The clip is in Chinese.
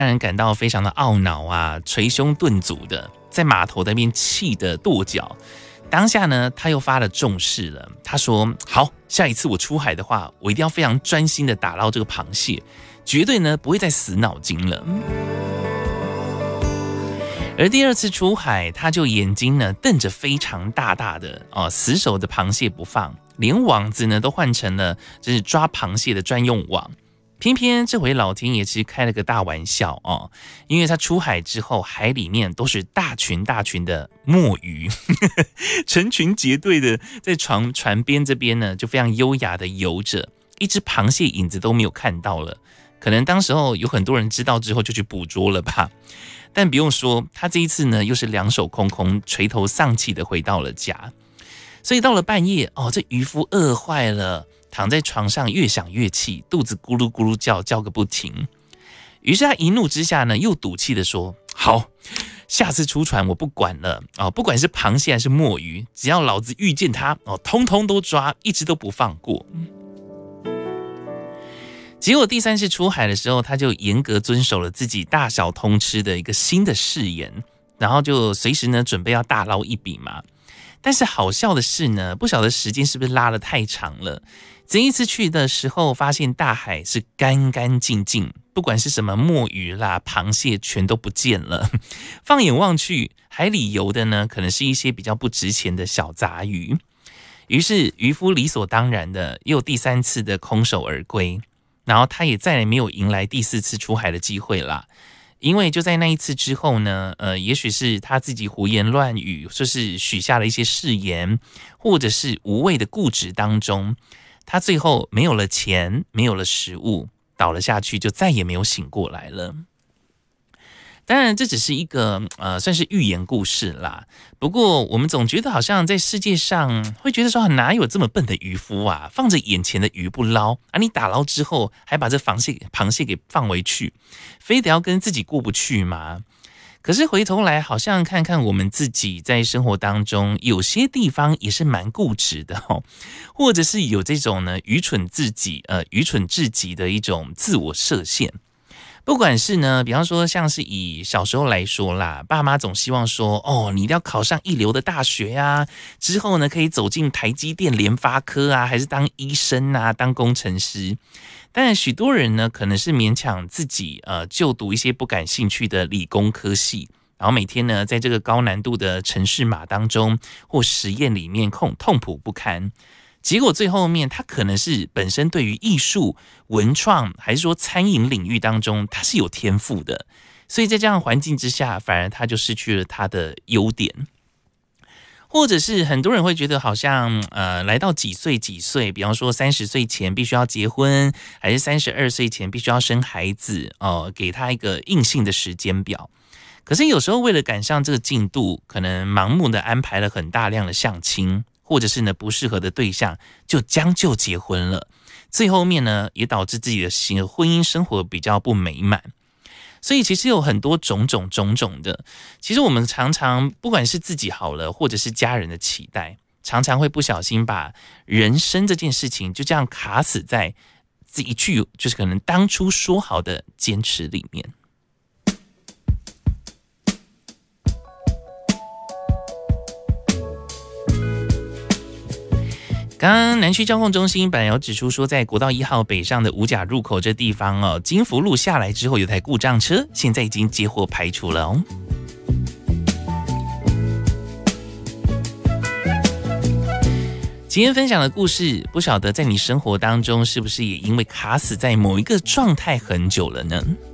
让人感到非常的懊恼啊，捶胸顿足的，在码头那边气得跺脚。当下呢，他又发了重誓了，他说：好，下一次我出海的话，我一定要非常专心的打捞这个螃蟹，绝对呢不会再死脑筋了。而第二次出海，他就眼睛呢瞪着非常大大的死守的螃蟹不放，连网子呢都换成了就是抓螃蟹的专用网。偏偏这回老天爷其实开了个大玩笑哦，因为他出海之后，海里面都是大群大群的墨鱼，成群结队的在船边这边呢，就非常优雅的游着，一只螃蟹影子都没有看到了。可能当时候有很多人知道之后就去捕捉了吧。但不用说，他这一次呢，又是两手空空、垂头丧气的回到了家。所以到了半夜，这渔夫饿坏了，躺在床上越想越气，肚子咕噜咕噜叫个不停。于是他一怒之下呢，又赌气的说：好，下次出船我不管了，不管是螃蟹还是墨鱼，只要老子遇见他，通通都抓，一直都不放过。结果第三次出海的时候，他就严格遵守了自己大小通吃的一个新的誓言，然后就随时呢准备要大捞一笔嘛。但是好笑的是呢，不晓得时间是不是拉得太长了，这一次去的时候发现大海是干干净净，不管是什么墨鱼啦、螃蟹全都不见了。放眼望去，海里游的呢可能是一些比较不值钱的小杂鱼。于是渔夫理所当然的又第三次的空手而归。然后他也再也没有迎来第四次出海的机会啦，因为就在那一次之后呢，也许是他自己胡言乱语，就是许下了一些誓言，或者是无谓的固执当中，他最后没有了钱，没有了食物，倒了下去，就再也没有醒过来了。当然这只是一个算是寓言故事啦，不过我们总觉得好像在世界上会觉得说哪有这么笨的渔夫啊，放着眼前的鱼不捞啊，你打捞之后还把这螃蟹给放回去，非得要跟自己过不去吗？可是回头来好像看看我们自己在生活当中有些地方也是蛮固执的或者是有这种呢愚蠢至极的一种自我设限。不管是呢，比方说像是以小时候来说啦，爸妈总希望说，你一定要考上一流的大学啊，之后呢可以走进台积电、联发科啊，还是当医生啊，当工程师。但许多人呢，可能是勉强自己就读一些不感兴趣的理工科系，然后每天呢在这个高难度的程式码当中或实验里面痛苦不堪。结果最后面他可能是本身对于艺术、文创还是说餐饮领域当中他是有天赋的，所以在这样的环境之下，反而他就失去了他的优点。或者是很多人会觉得好像来到几岁，比方说30岁前必须要结婚，还是32岁前必须要生孩子给他一个硬性的时间表。可是有时候为了赶上这个进度，可能盲目的安排了很大量的相亲，或者是呢不适合的对象就将就结婚了，最后面呢也导致自己的婚姻生活比较不美满。所以其实有很多种种的，其实我们常常不管是自己好了，或者是家人的期待，常常会不小心把人生这件事情就这样卡死在这一句就是可能当初说好的坚持里面。刚刚南区交控中心本来有指出说，在国道1号北上的五甲入口这地方金福路下来之后有台故障车，现在已经接获排除了哦。今天分享的故事，不晓得在你生活当中是不是也因为卡死在某一个状态很久了呢？